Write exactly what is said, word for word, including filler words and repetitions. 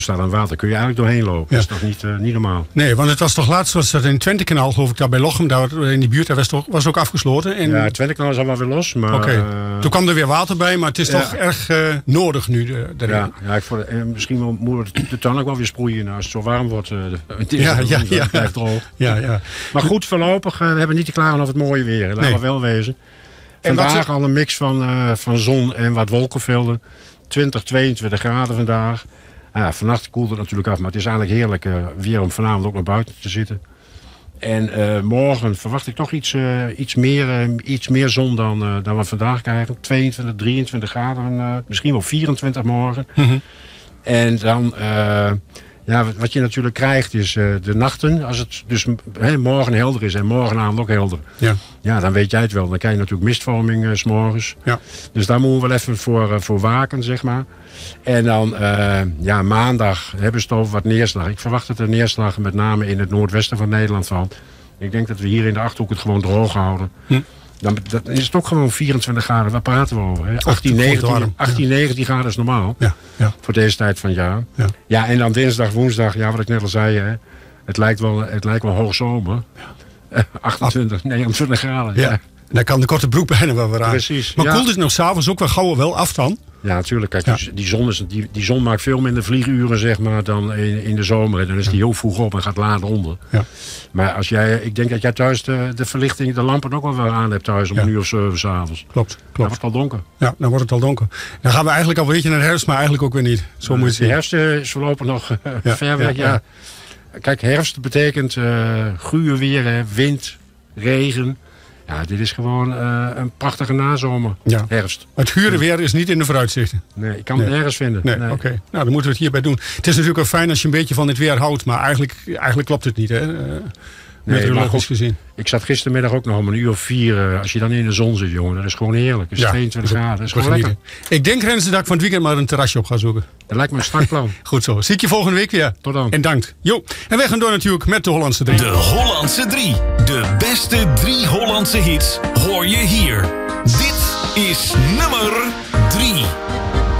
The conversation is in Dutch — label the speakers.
Speaker 1: staat aan water. Kun je eigenlijk doorheen lopen.
Speaker 2: Ja.
Speaker 1: Dat is toch niet, uh, niet normaal.
Speaker 2: Nee, want het was toch laatst, was dat in Twentekanaal, geloof ik, daar bij Lochem, daar in die buurt, daar was toch was ook afgesloten. En...
Speaker 1: Ja, het Twentekanaal is al wel weer los. Maar,
Speaker 2: Oké.
Speaker 1: uh,
Speaker 2: Toen kwam er weer water bij, maar het is
Speaker 1: ja.
Speaker 2: toch erg uh, nodig nu. De, de
Speaker 1: ja, ja, ik vond, uh, misschien wel, moet de tuin ook wel weer sproeien als het zo warm wordt. Uh, het is
Speaker 2: ja, ja,
Speaker 1: het
Speaker 2: ja.
Speaker 1: blijft droog.
Speaker 2: Ja, ja.
Speaker 1: Maar goed, voorlopig, uh, we hebben niet te klagen over het mooie weer. Laten
Speaker 2: Nee.
Speaker 1: we wel wezen.
Speaker 2: En
Speaker 1: Vandaag
Speaker 2: wat...
Speaker 1: al een mix van, uh, van zon en wat wolkenvelden. twintig, tweeëntwintig graden vandaag. Ja, vannacht koelt het natuurlijk af, maar het is eigenlijk heerlijk uh, weer om vanavond ook naar buiten te zitten. En uh, morgen verwacht ik toch iets, uh, iets, meer, uh, iets meer zon dan, uh, dan we vandaag krijgen. tweeëntwintig, drieëntwintig graden, uh, misschien wel vierentwintig morgen.
Speaker 2: Mm-hmm.
Speaker 1: En dan, uh, ja, wat je natuurlijk krijgt is uh, de nachten. Als het dus he, morgen helder is en morgenavond ook helder.
Speaker 2: Ja.
Speaker 1: Ja, dan weet jij het wel. Dan krijg je natuurlijk mistvorming uh, 's morgens.
Speaker 2: Ja.
Speaker 1: Dus daar moeten we wel even voor, uh, voor waken, zeg maar. En dan, uh, ja, maandag hebben ze het over wat neerslag. Ik verwacht dat er neerslag met name in het noordwesten van Nederland valt. Ik denk dat we hier in de Achterhoek het gewoon droog houden. Hm. Dan, dan is het ook gewoon vierentwintig graden. Waar praten we over? Hè? achttien, negentien, achttien, negentien graden is normaal.
Speaker 2: Ja. Ja.
Speaker 1: Voor deze tijd van het jaar.
Speaker 2: Ja.
Speaker 1: Ja, en dan dinsdag, woensdag, ja, wat ik net al zei. Hè, het, lijkt wel, het lijkt wel hoogzomer. Ja. achtentwintig, negenentwintig graden.
Speaker 2: Ja.
Speaker 1: Ja.
Speaker 2: Dan kan de korte broek bijna wel weer aan.
Speaker 1: Precies.
Speaker 2: Maar
Speaker 1: ja.
Speaker 2: koelt het nog s'avonds ook wel gauw wel af dan?
Speaker 1: Ja, natuurlijk. Kijk,
Speaker 2: Ja.
Speaker 1: die, die, zon is, die, die zon maakt veel minder vlieguren zeg maar, dan in, in de zomer. En dan is die heel vroeg op en gaat laat onder.
Speaker 2: Ja.
Speaker 1: Maar als jij, ik denk dat jij thuis de, de verlichting, de lampen ook wel weer aan hebt thuis om
Speaker 2: Ja.
Speaker 1: een uur of zeven 's avonds.
Speaker 2: Klopt,
Speaker 1: Dan
Speaker 2: klopt.
Speaker 1: wordt het al donker.
Speaker 2: Ja, dan wordt het al donker. Dan gaan we eigenlijk al een beetje naar de herfst, maar eigenlijk ook weer niet. Zo moet je het
Speaker 1: De
Speaker 2: zien.
Speaker 1: herfst uh, is voorlopig nog uh,
Speaker 2: Ja,
Speaker 1: ver weg.
Speaker 2: ja,
Speaker 1: Ja,
Speaker 2: ja.
Speaker 1: Kijk, herfst betekent uh, guur weer, hè, wind, regen. Ja, dit is gewoon uh, een prachtige nazomer.
Speaker 2: Ja.
Speaker 1: Herfst.
Speaker 2: Het gure weer is niet in de vooruitzichten.
Speaker 1: Nee, ik kan
Speaker 2: Nee.
Speaker 1: het nergens vinden.
Speaker 2: Nee,
Speaker 1: Nee.
Speaker 2: oké. Okay. Nou, dan moeten we het hierbij doen. Het is natuurlijk wel fijn als je een beetje van het weer houdt, maar eigenlijk, eigenlijk klopt het niet, hè? Uh,
Speaker 1: Nee, maar
Speaker 2: meteorologisch
Speaker 1: goed,
Speaker 2: gezien.
Speaker 1: Ik zat gistermiddag ook nog om een uur of vier. Uh, als je dan in de zon zit, jongen, dat is gewoon heerlijk. Het is
Speaker 2: Ja,
Speaker 1: tweeëntwintig graden. Dat is
Speaker 2: we
Speaker 1: gewoon lekker.
Speaker 2: genieten. Ik denk, Renze, dat ik van het weekend maar een terrasje op ga zoeken.
Speaker 1: Dat lijkt me een strak plan.
Speaker 2: Goed zo. Zie ik je volgende week weer.
Speaker 1: Tot dan.
Speaker 2: En dank. Jo. En wij gaan door natuurlijk met de Hollandse drie.
Speaker 3: De Hollandse drie. De beste drie Hollandse hits hoor je hier. Dit is nummer drie.